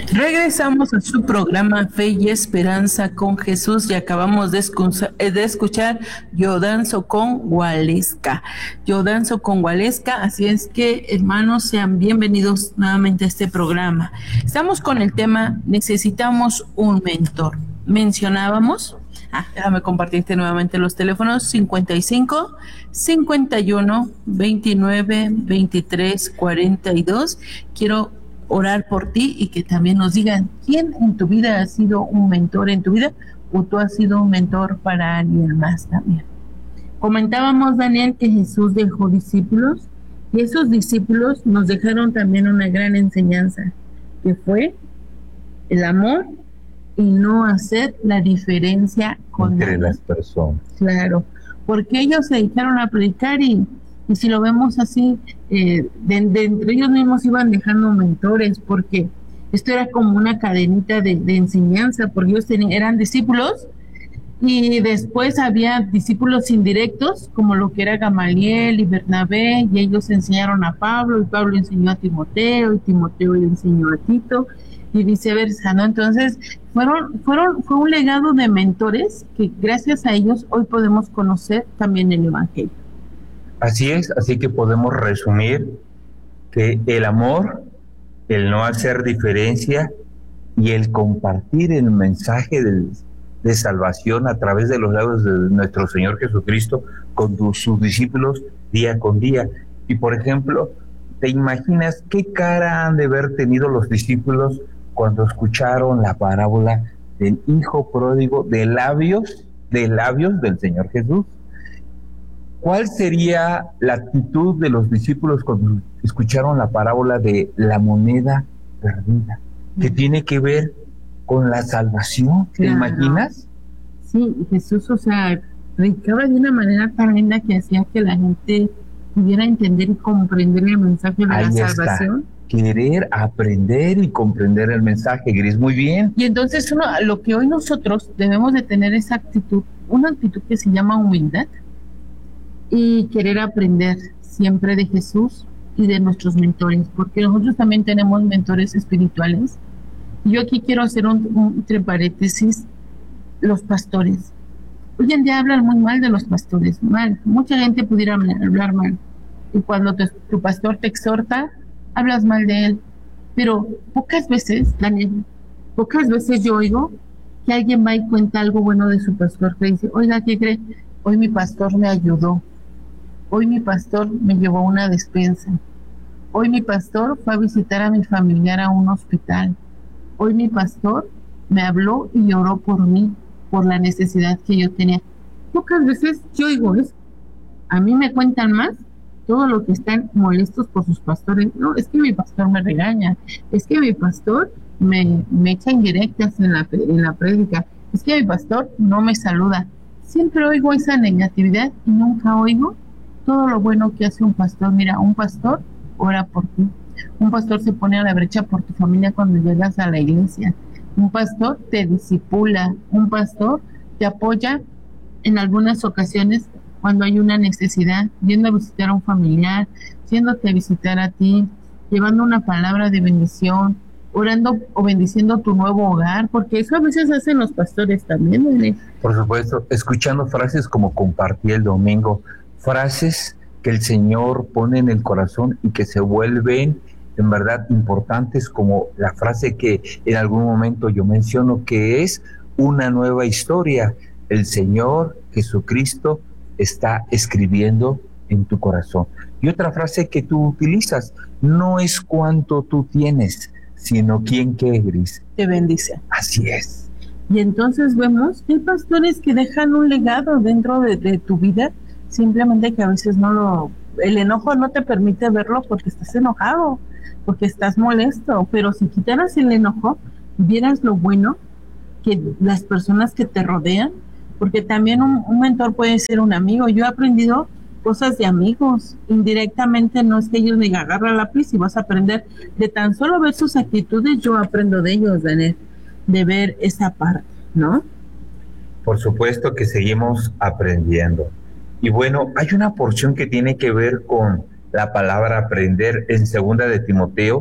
Regresamos a su programa Fe y Esperanza con Jesús y acabamos de escuchar Yo Danzo con Gualesca. Yo Danzo con Gualesca, así es que hermanos, sean bienvenidos nuevamente a este programa. Estamos con el tema Necesitamos un mentor. Mencionábamos, déjame compartirte nuevamente los teléfonos 55 51 29 23 42. Quiero orar por ti y que también nos digan quién en tu vida ha sido un mentor en tu vida o tú has sido un mentor para alguien más también. Comentábamos, Daniel, que Jesús dejó discípulos y esos discípulos nos dejaron también una gran enseñanza, que fue el amor y no hacer la diferencia entre las personas. Claro, porque ellos se dedicaron a predicar y si lo vemos así, de entre ellos mismos iban dejando mentores, porque esto era como una cadenita de enseñanza, porque ellos eran discípulos y después había discípulos indirectos, como lo que era Gamaliel y Bernabé, y ellos enseñaron a Pablo, y Pablo enseñó a Timoteo, y Timoteo le enseñó a Tito, y viceversa, ¿no? Entonces, fue un legado de mentores que gracias a ellos hoy podemos conocer también el Evangelio. Así es, así que podemos resumir que el amor, el no hacer diferencia y el compartir el mensaje de salvación a través de los labios de nuestro Señor Jesucristo con sus discípulos día con día. Y por ejemplo, ¿te imaginas qué cara han de haber tenido los discípulos cuando escucharon la parábola del hijo pródigo de labios del Señor Jesús? ¿Cuál sería la actitud de los discípulos cuando escucharon la parábola de la moneda perdida, que tiene que ver con la salvación? ¿Te imaginas? Sí, Jesús, predicaba de una manera tan linda que hacía que la gente pudiera entender y comprender el mensaje de la salvación. Querer aprender y comprender el mensaje, Gris, muy bien. Y entonces lo que hoy nosotros debemos de tener esa actitud, una actitud que se llama humildad, y querer aprender siempre de Jesús y de nuestros mentores, porque nosotros también tenemos mentores espirituales. Y yo aquí quiero hacer entre paréntesis, los pastores. Hoy en día hablan muy mal de los pastores, mal. Mucha gente pudiera hablar mal. Y cuando tu pastor te exhorta, hablas mal de él. Pero pocas veces, Daniel, yo oigo que alguien va y cuenta algo bueno de su pastor, que dice, oiga, ¿qué cree? Hoy mi pastor me ayudó. Hoy mi pastor me llevó a una despensa. Hoy mi pastor fue a visitar a mi familiar a un hospital. Hoy mi pastor me habló y oró por mí, por la necesidad que yo tenía. Pocas veces yo oigo eso. A mí me cuentan más todo lo que están molestos por sus pastores. No, es que mi pastor me regaña. Es que mi pastor me echa indirectas en la prédica. Es que mi pastor no me saluda. Siempre oigo esa negatividad y nunca oigo todo lo bueno que hace un pastor. Mira, un pastor ora por ti. Un pastor se pone a la brecha por tu familia cuando llegas a la iglesia. Un pastor te discipula. Un pastor te apoya en algunas ocasiones cuando hay una necesidad, yendo a visitar a un familiar, yéndote a visitar a ti, llevando una palabra de bendición, orando o bendiciendo tu nuevo hogar, porque eso a veces hacen los pastores también, ¿no? Por supuesto, escuchando frases como compartí el domingo, frases que el Señor pone en el corazón y que se vuelven en verdad importantes, como la frase que en algún momento yo menciono, que es una nueva historia. El Señor Jesucristo está escribiendo en tu corazón. Y otra frase que tú utilizas, no es cuánto tú tienes, sino quién que Gris te bendice. Así es. Y entonces vemos que hay pastores que dejan un legado dentro de tu vida, simplemente que a veces el enojo no te permite verlo porque estás enojado, porque estás molesto, pero si quitaras el enojo, vieras lo bueno que las personas que te rodean, porque también un mentor puede ser un amigo. Yo he aprendido cosas de amigos, indirectamente, no es que ellos me digan, agarra lápiz y vas a aprender, de tan solo ver sus actitudes, yo aprendo de ellos, de ver esa parte, ¿no? Por supuesto que seguimos aprendiendo. Y bueno, hay una porción que tiene que ver con la palabra aprender en 2 de Timoteo,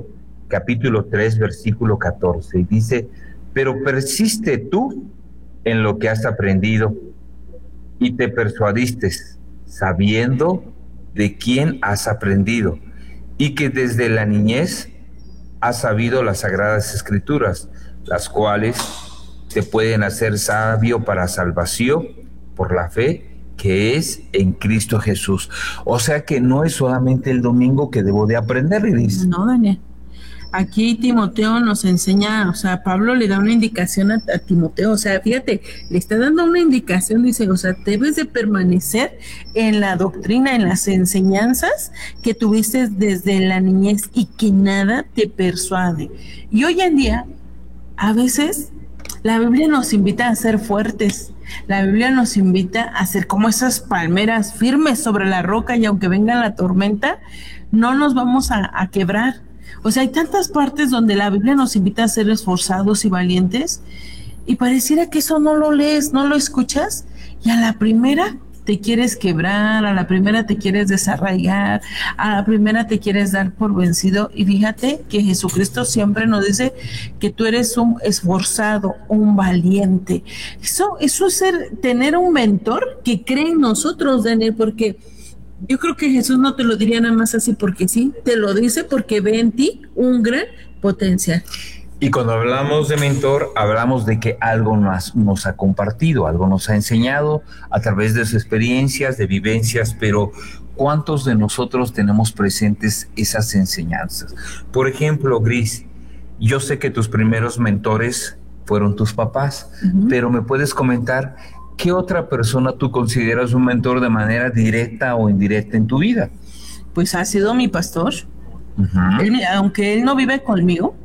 capítulo 3, versículo 14. Y dice, pero persiste tú en lo que has aprendido y te persuadiste, sabiendo de quién has aprendido y que desde la niñez has sabido las sagradas escrituras, las cuales te pueden hacer sabio para salvación por la fe que es en Cristo Jesús. O sea que no es solamente el domingo que debo de aprender, Liz. No, Daniel. Aquí Timoteo nos enseña, o sea, Pablo le da una indicación a Timoteo, o sea, fíjate, le está dando una indicación, dice, o sea, debes de permanecer en la doctrina, en las enseñanzas que tuviste desde la niñez y que nada te persuade. Y hoy en día, a veces, la Biblia nos invita a ser fuertes, la Biblia nos invita a ser como esas palmeras firmes sobre la roca y aunque venga la tormenta, no nos vamos a quebrar. O sea, hay tantas partes donde la Biblia nos invita a ser esforzados y valientes y pareciera que eso no lo lees, no lo escuchas y a la primera te quieres quebrar, a la primera te quieres desarraigar, a la primera te quieres dar por vencido y fíjate que Jesucristo siempre nos dice que tú eres un esforzado, un valiente. Eso es tener un mentor que cree en nosotros, Daniel, porque yo creo que Jesús no te lo diría nada más así porque sí, te lo dice porque ve en ti un gran potencial. Y cuando hablamos de mentor, hablamos de que algo nos ha compartido, algo nos ha enseñado a través de sus experiencias, de vivencias, pero ¿cuántos de nosotros tenemos presentes esas enseñanzas? Por ejemplo, Gris, yo sé que tus primeros mentores fueron tus papás, pero ¿me puedes comentar qué otra persona tú consideras un mentor de manera directa o indirecta en tu vida? Pues ha sido mi pastor. Aunque él no vive conmigo,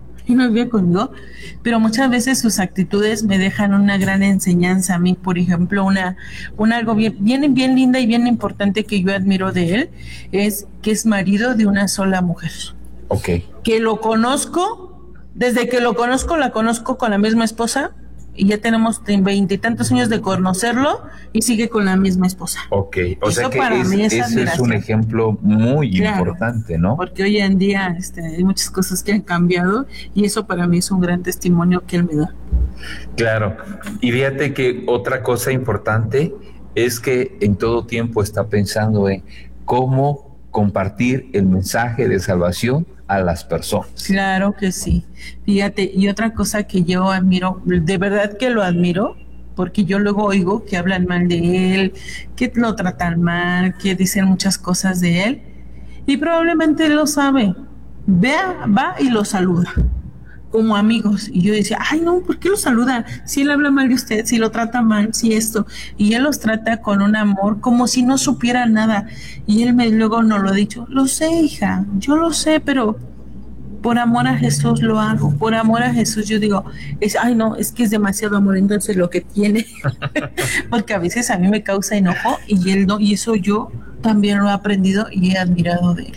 pero muchas veces sus actitudes me dejan una gran enseñanza a mí. Por ejemplo, algo bien linda y bien importante que yo admiro de él es que es marido de una sola mujer. Okay. Que lo conozco, desde que lo conozco, la conozco con la misma esposa y ya tenemos 20 y tantos años de conocerlo y sigue con la misma esposa. Ok, o eso sea que para mí ese es un ejemplo muy importante, ¿no? Porque hoy en día hay muchas cosas que han cambiado y eso para mí es un gran testimonio que él me da. Claro, y fíjate que otra cosa importante es que en todo tiempo está pensando en cómo compartir el mensaje de salvación a las personas. Claro que sí. Fíjate, y otra cosa que yo admiro, de verdad que lo admiro, porque yo luego oigo que hablan mal de él, que lo tratan mal, que dicen muchas cosas de él, y probablemente él lo sabe. Va y lo saluda, como amigos. Y yo decía, ay no, ¿por qué lo saluda? Si él habla mal de usted, si lo trata mal, si esto. Y él los trata con un amor, como si no supiera nada. Y él luego no lo ha dicho, lo sé, hija, yo lo sé, pero por amor a Jesús lo hago, por amor a Jesús. Yo digo, ay no, es que es demasiado amor entonces lo que tiene, porque a veces a mí me causa enojo y él no, y eso yo también lo he aprendido y he admirado de él.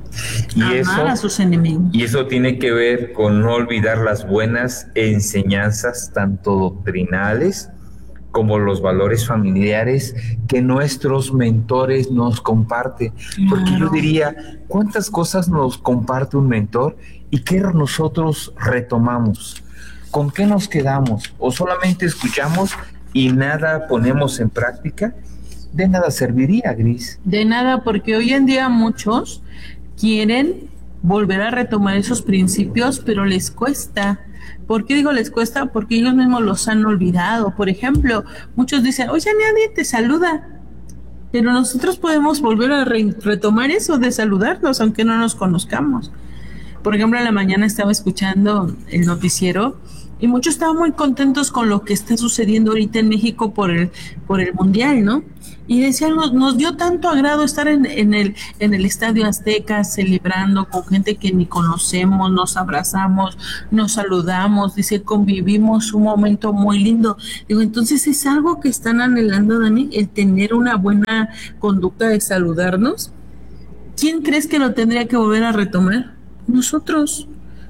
Amar a sus enemigos. Y eso tiene que ver con no olvidar las buenas enseñanzas, tanto doctrinales como los valores familiares que nuestros mentores nos comparten. Claro. Porque yo diría, ¿cuántas cosas nos comparte un mentor y qué nosotros retomamos? ¿Con qué nos quedamos? ¿O solamente escuchamos y nada ponemos en práctica? De nada serviría, Gris. De nada, porque hoy en día muchos quieren volver a retomar esos principios, pero les cuesta. ¿Por qué digo les cuesta? Porque ellos mismos los han olvidado. Por ejemplo, muchos dicen, oye, nadie te saluda. Pero nosotros podemos volver a retomar eso de saludarnos, aunque no nos conozcamos. Por ejemplo, en la mañana estaba escuchando el noticiero y muchos estaban muy contentos con lo que está sucediendo ahorita en México por el Mundial, ¿no? Y decían, nos dio tanto agrado estar en el Estadio Azteca celebrando con gente que ni conocemos, nos abrazamos, nos saludamos, dice, convivimos un momento muy lindo. Digo, entonces es algo que están anhelando, Dani, el tener una buena conducta de saludarnos. ¿Quién crees que lo tendría que volver a retomar? Nosotros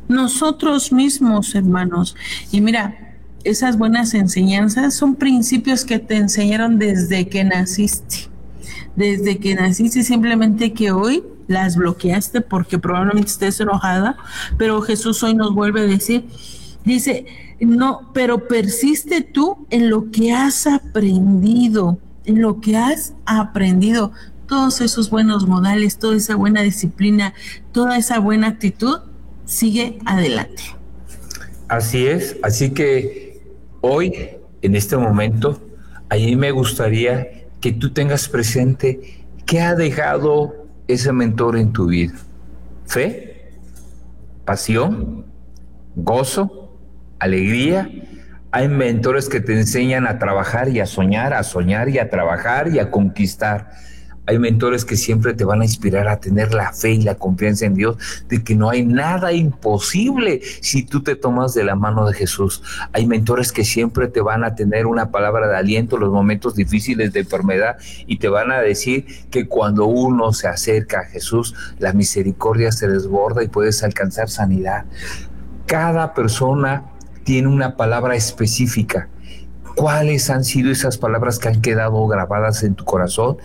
mismos, hermanos. Y mira, esas buenas enseñanzas son principios que te enseñaron desde que naciste. Desde que naciste, simplemente que hoy las bloqueaste porque probablemente estés enojada, pero Jesús hoy nos vuelve a decir, dice, no, pero persiste tú en lo que has aprendido, todos esos buenos modales, toda esa buena disciplina, toda esa buena actitud, sigue adelante. Así es, así que hoy, en este momento, a mí me gustaría que tú tengas presente qué ha dejado ese mentor en tu vida. Fe, pasión, gozo, alegría. Hay mentores que te enseñan a trabajar y a soñar y a trabajar y a conquistar. Hay mentores que siempre te van a inspirar a tener la fe y la confianza en Dios, de que no hay nada imposible si tú te tomas de la mano de Jesús. Hay mentores que siempre te van a tener una palabra de aliento en los momentos difíciles de enfermedad y te van a decir que cuando uno se acerca a Jesús, la misericordia se desborda y puedes alcanzar sanidad. Cada persona tiene una palabra específica. ¿Cuáles han sido esas palabras que han quedado grabadas en tu corazón?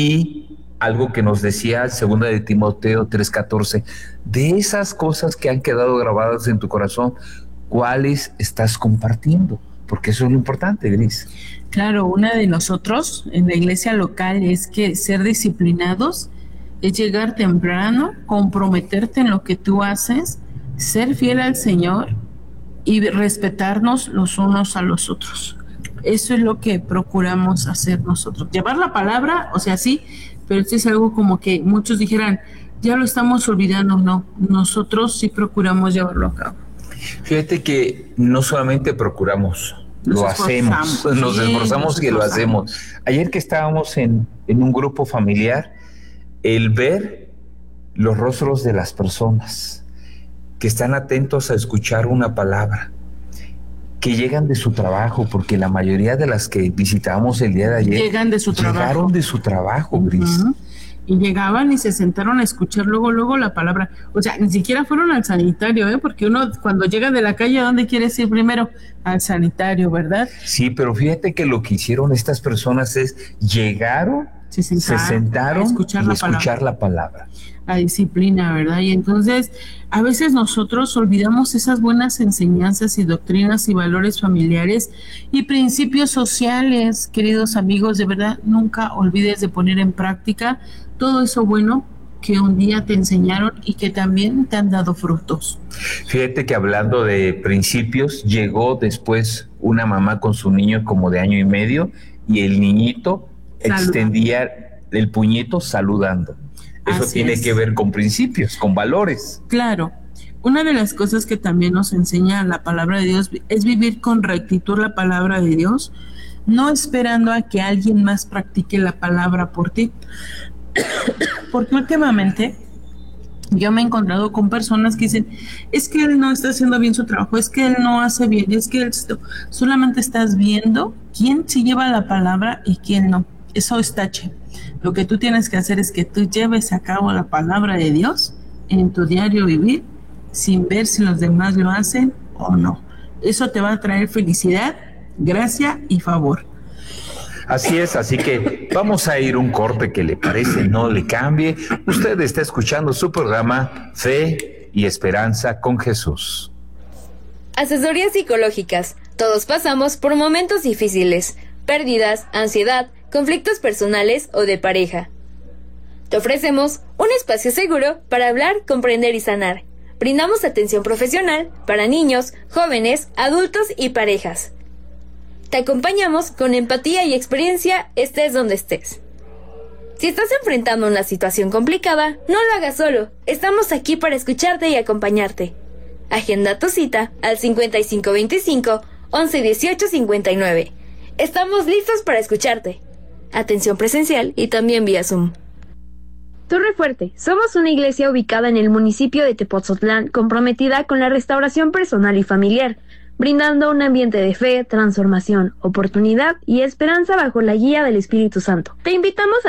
Y algo que nos decía 2 de Timoteo 3:14, de esas cosas que han quedado grabadas en tu corazón, ¿cuáles estás compartiendo? Porque eso es lo importante, Gris. Claro, una de nosotros en la iglesia local es que ser disciplinados es llegar temprano, comprometerte en lo que tú haces, ser fiel al Señor y respetarnos los unos a los otros. Eso es lo que procuramos hacer nosotros. Llevar la palabra, o sea, sí, pero esto es algo como que muchos dijeran, ya lo estamos olvidando. No, nosotros sí procuramos llevarlo a cabo. Fíjate que no solamente procuramos, lo hacemos, nos esforzamos y lo hacemos. Ayer que estábamos en un grupo familiar, el ver los rostros de las personas que están atentos a escuchar una palabra, que llegan de su trabajo, porque la mayoría de las que visitábamos el día de ayer llegaron de su trabajo, Gris. Uh-huh. Y llegaban y se sentaron a escuchar luego la palabra. O sea, ni siquiera fueron al sanitario, porque uno cuando llega de la calle, ¿a dónde quieres ir primero? Al sanitario, ¿verdad? Sí, pero fíjate que lo que hicieron estas personas es llegaron, se sentaron a escuchar la palabra. La disciplina, ¿verdad? Y entonces a veces nosotros olvidamos esas buenas enseñanzas y doctrinas y valores familiares y principios sociales, queridos amigos. De verdad, nunca olvides de poner en práctica todo eso bueno que un día te enseñaron y que también te han dado frutos. Fíjate que hablando de principios, llegó después una mamá con su niño como de 1 año y medio y el niñito extendía el puñito saludando. Eso tiene que ver con principios, con valores. Claro. Una de las cosas que también nos enseña la palabra de Dios es vivir con rectitud la palabra de Dios, no esperando a que alguien más practique la palabra por ti. Porque últimamente yo me he encontrado con personas que dicen, es que él no está haciendo bien su trabajo, es que él no hace bien, es que él solamente estás viendo quién se lleva la palabra y quién no. Eso es tache. Lo que tú tienes que hacer es que tú lleves a cabo la palabra de Dios en tu diario vivir sin ver si los demás lo hacen o no. Eso te va a traer felicidad, gracia y favor. Así es, así que vamos a ir un corte que le parece, no le cambie. Usted está escuchando su programa Fe y Esperanza con Jesús. Asesorías psicológicas. Todos pasamos por momentos difíciles, pérdidas, ansiedad, conflictos personales o de pareja. Te ofrecemos un espacio seguro para hablar, comprender y sanar. Brindamos atención profesional para niños, jóvenes, adultos y parejas. Te acompañamos con empatía y experiencia, estés donde estés. Si estás enfrentando una situación complicada, no lo hagas solo. Estamos aquí para escucharte y acompañarte. Agenda tu cita al 5525 1118 59. Estamos listos para escucharte. Atención presencial y también vía Zoom. Torre Fuerte, somos una iglesia ubicada en el municipio de Tepoztlán, comprometida con la restauración personal y familiar, brindando un ambiente de fe, transformación, oportunidad y esperanza bajo la guía del Espíritu Santo. Te invitamos a